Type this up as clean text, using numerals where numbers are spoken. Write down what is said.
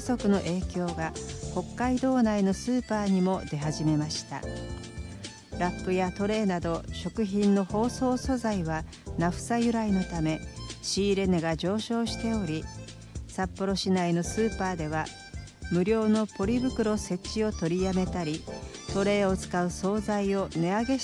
足の影響が北海道内のスーパーにも出始めました。ラップやトレーなど食品の包装素材はナフサ由来のため仕入れ値が上昇しており、札幌市内のスーパーでは無料のポリ袋設置を取りやめたり、トレーを使う惣菜を値上げし